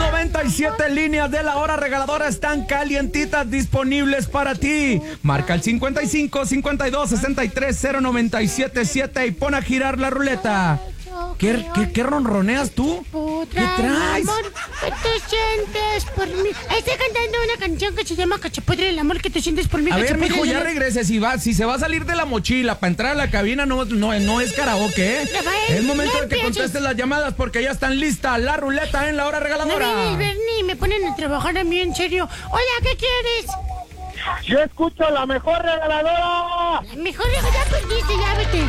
97 líneas de la hora regaladora están calientitas, disponibles para ti. Marca el 55 52 63 0977 y pon a girar la ruleta. ¿Qué ronroneas tú? ¿Qué traes? Amor, que tú sientes por mí. Estoy cantando una canción que se llama Cachapodre, el amor que tú sientes por mí. A ver, Cachapodre, mijo, ya regrese. Si se va a salir de la mochila para entrar a la cabina, no es karaoke, ¿eh? Rafael, Es momento de que empieces. contestes las llamadas porque ya están listas. La ruleta en la hora No regaladora. viene el Bernie, me ponen a trabajar a mí en serio. Hola, ¿qué quieres? Yo escucho la mejor regaladora. Mejor ya perdiste, ya vete.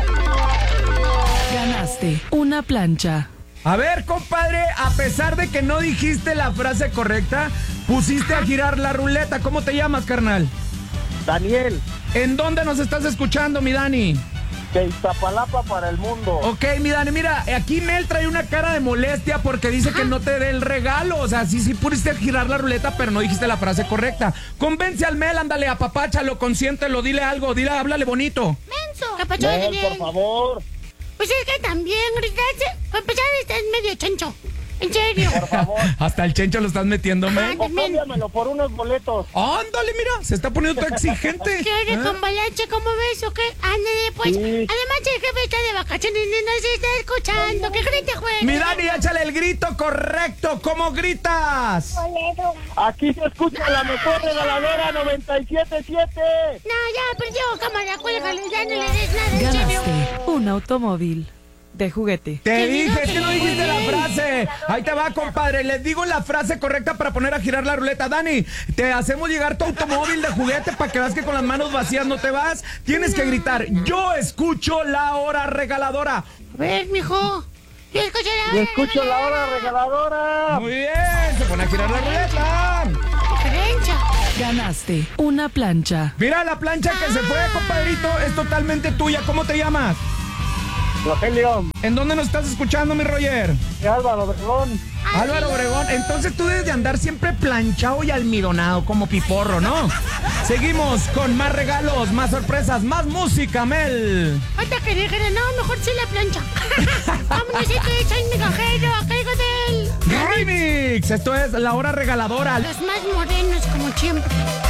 Ganaste una plancha. A ver, compadre, a pesar de que no dijiste la frase correcta, pusiste a girar la ruleta. ¿Cómo te llamas, carnal? Daniel, ¿En dónde nos estás escuchando, mi Dani? de Iztapalapa para el mundo. Ok, mi Dani, mira, aquí Mel trae una cara de molestia porque dice que no te dé el regalo. O sea, sí pudiste girar la ruleta, pero no dijiste la frase correcta. Convence al Mel, ándale, apapáchalo, consiéntelo, dile algo, háblale bonito. Menso. Capacho, Ven, Daniel. por favor, Pues es que también, gritaste. Para empezar, estás medio chancho. En serio. por favor. Hasta el chencho lo estás metiendo, Mel. O cámbiamelo por unos boletos. Ándale, mira, se está poniendo todo exigente. ¿Quieres con balache? ¿Cómo ves o qué? Ándale, pues. Sí. Además, el jefe está de vacaciones y no se está escuchando. ¿Qué creen que juegue? Mi Dani, échale el grito correcto. ¿Cómo gritas? Aquí se escucha la mejor regaladora 97.7. No, ya perdió, cámara, cuélgale, ya no le des nada, en serio. Ganaste un automóvil de juguete. Te Te dije, digo es que que no muy dijiste la bien. frase. Ahí te va, compadre. Les digo la frase correcta para poner a girar la ruleta. Dani, te hacemos llegar tu automóvil de juguete para que veas que con las manos vacías no te vas. Tienes que gritar, yo escucho la hora regaladora. A ver, mijo. Yo escucho Yo escucho la hora regaladora. Muy bien, se pone a girar la ruleta. Diferencia. Ganaste una plancha. Mira, la plancha que se fue, compadrito, es totalmente tuya. ¿Cómo te llamas? Rogelio, ¿En dónde nos estás escuchando, mi Roger? de Álvaro Obregón. Álvaro Obregón, entonces tú debes de andar siempre planchado y almidonado como piporro, ¿no? Seguimos con más regalos, más sorpresas, más música, Mel. Ahorita que dijera, no, mejor sí la plancha. Vámonos, que soy migajero, caigo del... Remix, esto es la hora regaladora. Los más morenos, como siempre.